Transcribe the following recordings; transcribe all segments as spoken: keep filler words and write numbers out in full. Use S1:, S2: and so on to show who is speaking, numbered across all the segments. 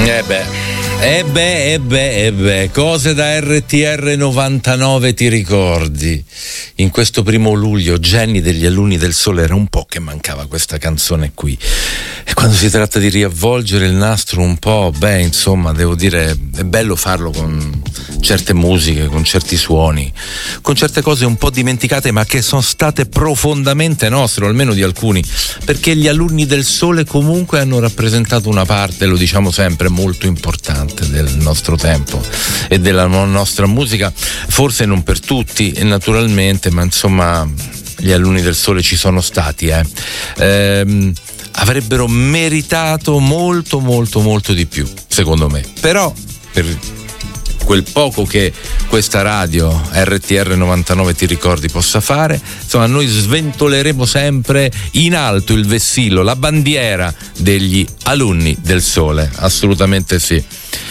S1: Eh beh. E beh, e beh, e beh, cose da R T R novantanove, ti ricordi? In questo primo luglio, Jenny degli Alunni del Sole, era un po' che mancava questa canzone qui. E quando si tratta di riavvolgere il nastro un po', beh, insomma, devo dire, è bello farlo con certe musiche, con certi suoni, con certe cose un po' dimenticate, ma che sono state profondamente nostre, o almeno di alcuni, perché gli Alunni del Sole comunque hanno rappresentato una parte, lo diciamo sempre, molto importante del nostro tempo e della nostra musica, forse non per tutti naturalmente, ma insomma gli Alunni del Sole ci sono stati eh. Ehm, avrebbero meritato molto molto molto di più, secondo me, però per quel poco che questa radio R T R novantanove, ti ricordi, possa fare, insomma noi sventoleremo sempre in alto il vessillo, la bandiera degli Alunni del Sole, assolutamente sì.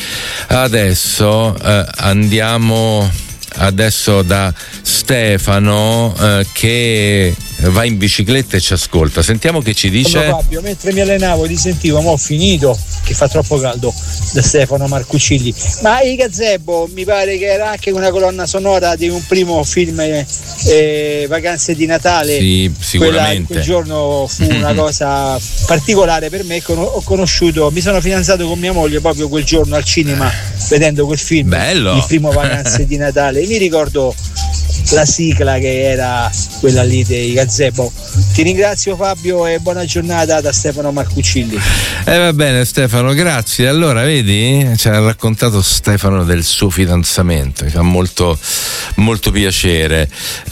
S1: Adesso eh, andiamo adesso da Stefano eh, che va in bicicletta e ci ascolta. Sentiamo che ci dice.
S2: Allora, Fabio, mentre mi allenavo ti sentivo, ma ho finito che fa troppo caldo, da Stefano Marcucilli. Ma i Gazebo mi pare che era anche una colonna sonora di un primo film eh, eh, Vacanze di Natale.
S1: Sì, sicuramente.
S2: Quella, quel giorno fu una cosa particolare per me. Ho conosciuto, mi sono fidanzato con mia moglie proprio quel giorno al cinema vedendo quel film.
S1: Bello.
S2: Il primo Vacanze di Natale. E mi ricordo la sigla che era quella lì dei Gazebo. Ti ringrazio Fabio e buona giornata da Stefano Marcucilli.
S1: Eh va bene Stefano, grazie. Allora vedi, ci ha raccontato Stefano del suo fidanzamento, mi fa molto molto piacere.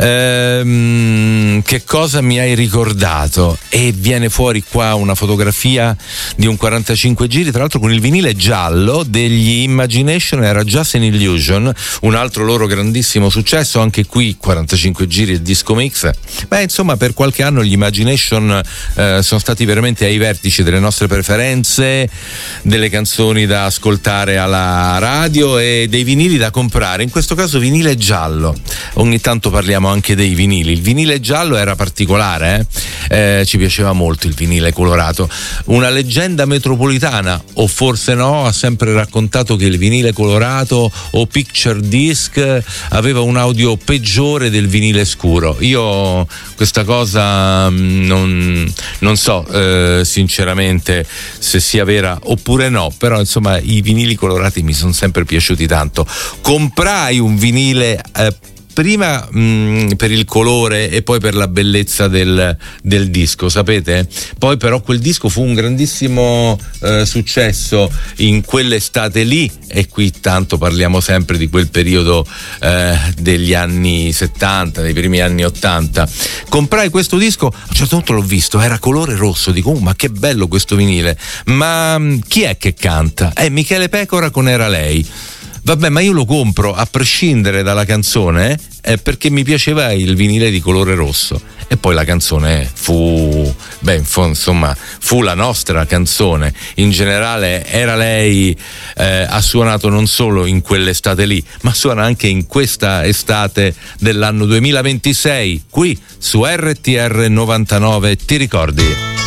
S1: Ehm, che cosa mi hai ricordato? E viene fuori qua una fotografia di un quarantacinque giri, tra l'altro con il vinile giallo degli Imagination, era Just an Illusion, un altro loro grandissimo successo, anche qui quarantacinque giri e disco mix. Beh, insomma, per qualche anno gli Imagination eh, sono stati veramente ai vertici delle nostre preferenze, delle canzoni da ascoltare alla radio e dei vinili da comprare, in questo caso vinile giallo. Ogni tanto parliamo anche dei vinili. Il vinile giallo era particolare, eh? Eh, ci piaceva molto il vinile colorato. Una leggenda metropolitana, o forse no, ha sempre raccontato che il vinile colorato o picture disc aveva un audio peggiore del vinile scuro. Io questa cosa non, non so eh, sinceramente se sia vera oppure no, però insomma i vinili colorati mi sono sempre piaciuti tanto. Comprai un vinile eh, prima mh, per il colore e poi per la bellezza del, del disco, sapete? Poi però quel disco fu un grandissimo eh, successo in quell'estate lì, e qui tanto parliamo sempre di quel periodo eh, degli anni settanta, dei primi anni ottanta. Comprai questo disco, a un certo punto l'ho visto, era colore rosso, dico oh, ma che bello questo vinile, ma mh, chi è che canta? È Michele Pecora con Era Lei. Vabbè, ma io lo compro a prescindere dalla canzone eh, perché mi piaceva il vinile di colore rosso, e poi la canzone fu, beh, insomma, fu la nostra canzone. In generale Era Lei eh, ha suonato non solo in quell'estate lì, ma suona anche in questa estate dell'anno duemilaventisei, qui su R T R novantanove, ti ricordi?